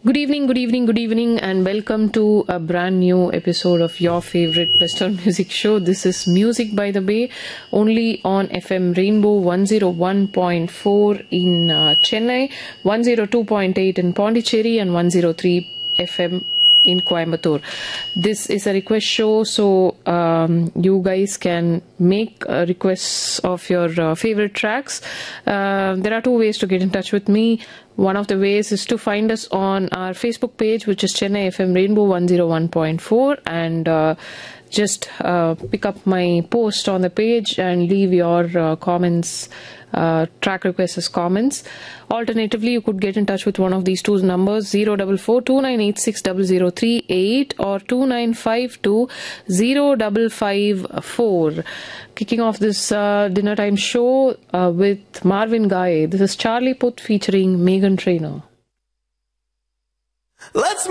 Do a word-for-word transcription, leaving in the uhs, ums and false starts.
Good evening, good evening, good evening, and welcome to a brand new episode of your favorite Western music show. This is Music by the Bay, only on F M Rainbow one oh one point four in uh, Chennai, one oh two point eight in Pondicherry, and one oh three F M in Coimbatore. This is a request show, so um, you guys can make uh, requests of your uh, favorite tracks. Uh, there are two ways to get in touch with me. One of the ways is to find us on our Facebook page, which is Chennai F M Rainbow one oh one point four, and uh, just uh, pick up my post on the page and leave your uh, comments, uh, track requests as comments. Alternatively, you could get in touch with one of these two numbers, zero four four two nine eight six zero zero three eight or two nine five two zero five five four. Kicking off this uh, dinner time show uh, with Marvin Gaye. This is Charlie Puth featuring Meghan Trainor. Let's